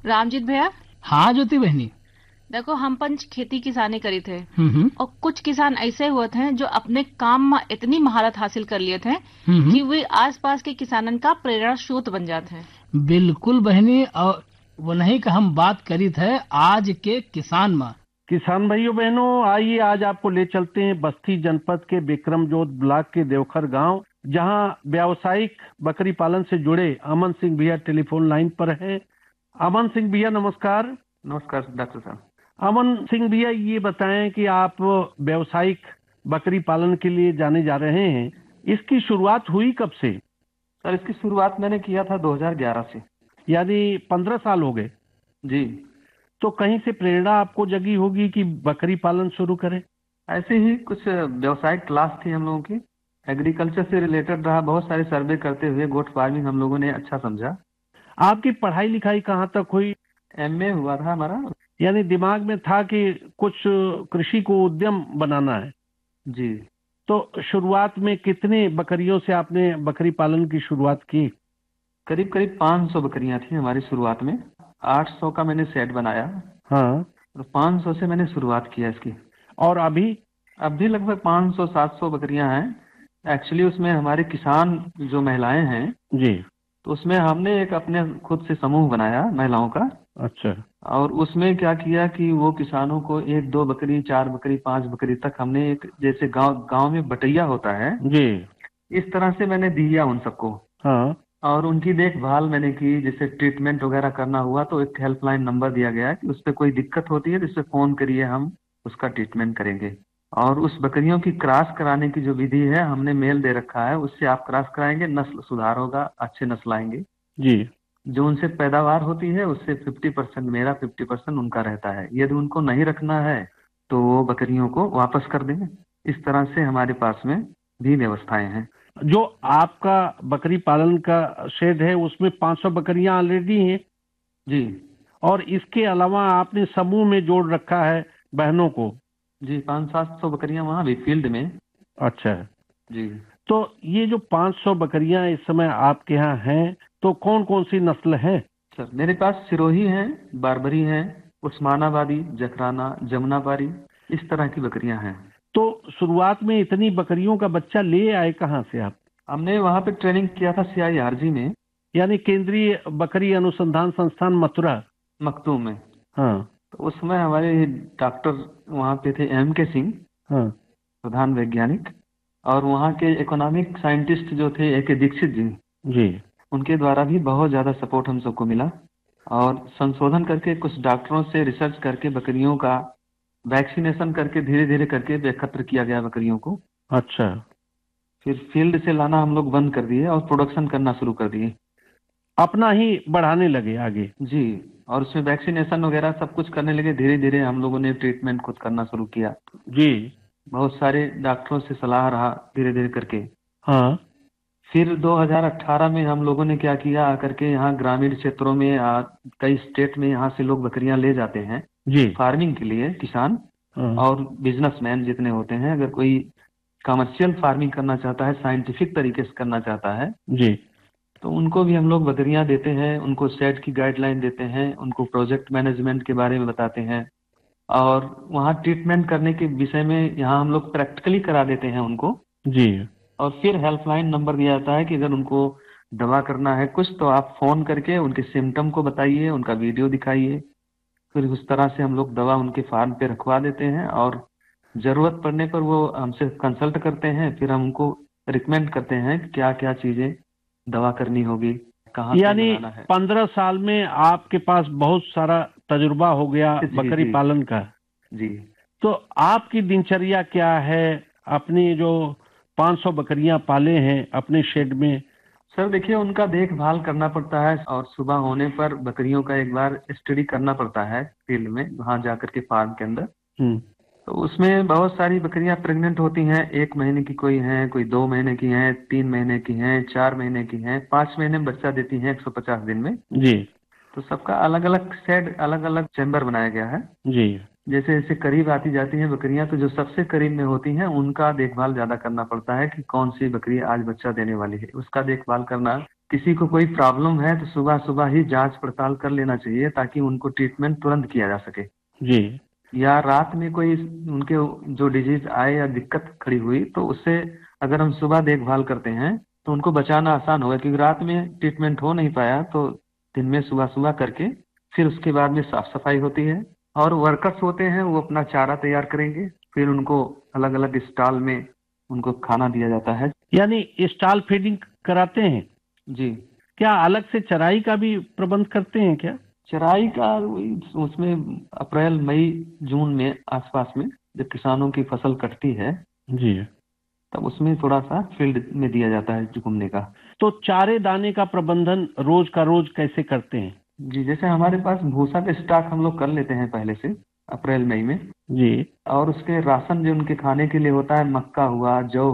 रामजीत भैया, हाँ ज्योति बहनी। देखो हम पंच खेती किसानी करी थे। हम्म। और कुछ किसान ऐसे हुए थे जो अपने काम में इतनी महारत हासिल कर लिए थे हम्म। कि वे आसपास के किसानन का प्रेरणा स्रोत बन जाते हैं। बिल्कुल बहनी। और वो नहीं कि हम बात करी थे आज के किसान में। किसान भाइयों बहनों, आइए आज आपको ले चलते हैं बस्ती जनपद के बिक्रमजोत ब्लॉक के देवखर गांव, जहां व्यावसायिक बकरी पालन से जुड़े अमन सिंह भैया टेलीफोन लाइन पर हैं। अमन सिंह भैया नमस्कार। नमस्कार डॉक्टर साहब। अमन सिंह भैया, ये बताएं कि आप व्यावसायिक बकरी पालन के लिए जाने जा रहे हैं, इसकी शुरुआत हुई कब से? सर, इसकी शुरुआत मैंने किया था 2011 से। यानी 15 साल हो गए। जी। तो कहीं से प्रेरणा आपको जगी होगी कि बकरी पालन शुरू करें? ऐसे ही कुछ व्यवसायिक क्लास थी हम लोगों की, एग्रीकल्चर से रिलेटेड रहा। बहुत सारे सर्वे करते हुए गोट फार्मिंग हम लोगों ने अच्छा समझा। आपकी पढ़ाई लिखाई कहाँ तक हुई? एमए हुआ था हमारा। यानी दिमाग में था कि कुछ कृषि को उद्यम बनाना है। जी। तो शुरुआत में कितने बकरियों से आपने बकरी पालन की शुरुआत की? करीब करीब 500 बकरियां थी हमारी शुरुआत में। 800 का मैंने सेट बनाया। हाँ। तो 500 से मैंने शुरुआत किया इसकी। और अभी? अब भी लगभग 500-700 बकरियां हैं। एक्चुअली उसमें हमारे किसान जो महिलाएं हैं, जी। तो उसमें हमने एक अपने खुद से समूह बनाया महिलाओं का। अच्छा। और उसमें क्या किया कि वो किसानों को 1-2 बकरी, 4 बकरी, 5 बकरी तक हमने एक, जैसे गांव गांव में बटैया होता है, जी। इस तरह से मैंने दिया उन सबको। हाँ। और उनकी देखभाल मैंने की। जैसे ट्रीटमेंट वगैरह करना हुआ तो एक हेल्पलाइन नंबर दिया गया है कि उस पर कोई दिक्कत होती है तो इस पे फोन करिए, हम उसका ट्रीटमेंट करेंगे। और उस बकरियों की क्रॉस कराने की जो विधि है, हमने मेल दे रखा है, उससे आप क्रॉस कराएंगे, नस्ल सुधार होगा, अच्छे नस्ल आएंगे। जी। जो उनसे पैदावार होती है उससे 50% मेरा, 50% उनका रहता है। यदि उनको नहीं रखना है तो वो बकरियों को वापस कर देंगे। इस तरह से हमारे पास में भी व्यवस्थाएं हैं। जो आपका बकरी पालन का शेड है उसमें 500 बकरियां ऑलरेडी हैं? जी। और इसके अलावा आपने समूह में जोड़ रखा है बहनों को? जी, 500-700 बकरियां वहां भी फील्ड में। अच्छा। जी। तो ये जो 500 बकरियां इस समय आपके यहाँ हैं, तो कौन कौन सी नस्ल है? सर, मेरे पास सिरोही है, बारबरी है, उस्मानाबादी, जकराना, जमुनापारी, इस तरह की बकरियां हैं। तो शुरुआत में इतनी बकरियों का बच्चा ले आए कहाँ से आप? हमने वहां पे ट्रेनिंग किया था CIRG में, यानी केंद्रीय बकरी अनुसंधान संस्थान मथुरा। मखदूम में। हाँ। तो उसमें हमारे डॉक्टर वहां पे थे, M.K. सिंह, हाँ। प्रधान वैज्ञानिक। और वहाँ के इकोनॉमिक साइंटिस्ट जो थे A.K. दीक्षित जी, जी। उनके द्वारा भी बहुत ज़्यादा सपोर्ट हम सबको मिला। और संशोधन करके कुछ डॉक्टरों से रिसर्च करके बकरियों का वैक्सीनेशन करके धीरे धीरे करके एकत्र किया गया बकरियों को। अच्छा। फिर फील्ड से लाना हम लोग बंद कर दिए और प्रोडक्शन करना शुरू कर दिए। अपना ही बढ़ाने लगे आगे? जी। और उसमें वैक्सीनेशन वगैरह सब कुछ करने लगे। धीरे धीरे हम लोगों ने ट्रीटमेंट खुद करना शुरू किया। जी। बहुत सारे डॉक्टरों से सलाह रहा धीरे धीरे करके। हाँ। फिर 2018 में हम लोगों ने क्या किया, आकर के यहाँ ग्रामीण क्षेत्रों में कई स्टेट में यहाँ से लोग बकरियां ले जाते हैं जी। फार्मिंग के लिए, किसान हाँ। और बिजनेसमैन जितने होते हैं। अगर कोई कमर्शियल फार्मिंग करना चाहता है, साइंटिफिक तरीके से करना चाहता है, जी। तो उनको भी हम लोग बकरियां देते हैं, उनको सेट की गाइडलाइन देते हैं, उनको प्रोजेक्ट मैनेजमेंट के बारे में बताते हैं। और वहाँ ट्रीटमेंट करने के विषय में यहाँ हम लोग प्रैक्टिकली करा देते हैं उनको। जी। और फिर हेल्पलाइन नंबर दिया जाता है कि अगर उनको दवा करना है कुछ, तो आप फोन करके उनके सिम्टम को बताइए, उनका वीडियो दिखाइए। फिर उस तरह से हम लोग दवा उनके फार्म पे रखवा देते हैं। और जरूरत पड़ने पर वो हमसे कंसल्ट करते हैं। फिर हम उनको रिकमेंड करते हैं कि क्या क्या चीजें दवा करनी होगी, कहाँ पे यानी लगाना है। 15 साल में आपके पास बहुत सारा तजुर्बा हो गया जी बकरी जी पालन का। जी। तो आपकी दिनचर्या क्या है? अपनी जो 500 बकरियां पाले हैं अपने शेड में। सर देखिए, उनका देखभाल करना पड़ता है और सुबह होने पर बकरियों का एक बार स्टडी करना पड़ता है फील्ड में, वहां जाकर के फार्म के अंदर। हम्म। तो उसमें बहुत सारी बकरियां प्रेग्नेंट होती हैं। 1 महीने की कोई हैं, कोई 2 महीने की हैं, 3 महीने की हैं, 4 महीने की हैं, 5 महीने में बच्चा देती हैं 150 दिन में। जी। तो सबका अलग अलग शेड, अलग अलग चैम्बर बनाया गया है। जी। जैसे जैसे करीब आती जाती हैं बकरियां, तो जो सबसे करीब में होती हैं उनका देखभाल ज्यादा करना पड़ता है कि कौन सी बकरी आज बच्चा देने वाली है, उसका देखभाल करना किसी को कोई प्रॉब्लम है तो सुबह सुबह ही जांच पड़ताल कर लेना चाहिए, ताकि उनको ट्रीटमेंट तुरंत किया जा सके। जी। या रात में कोई उनके जो डिजीज आए या दिक्कत खड़ी हुई तो उससे अगर हम सुबह देखभाल करते हैं तो उनको बचाना आसान होगा, क्योंकि रात में ट्रीटमेंट हो नहीं पाया तो दिन में सुबह सुबह करके फिर उसके बाद में साफ सफाई होती है। और वर्कर्स होते हैं वो अपना चारा तैयार करेंगे, फिर उनको अलग अलग स्टॉल में उनको खाना दिया जाता है। यानी स्टॉल फीडिंग कराते हैं? जी। क्या अलग से चराई का भी प्रबंध करते हैं क्या? चराई का उसमें अप्रैल मई जून में आसपास में जब किसानों की फसल कटती है जी। तब उसमें थोड़ा सा फील्ड में दिया जाता है घूमने का। तो चारे दाने का प्रबंधन रोज का रोज कैसे करते हैं? जी, जैसे हमारे पास भूसा का स्टॉक हम लोग कर लेते हैं पहले से अप्रैल मई में जी। और उसके राशन जो उनके खाने के लिए होता है, मक्का हुआ, जौ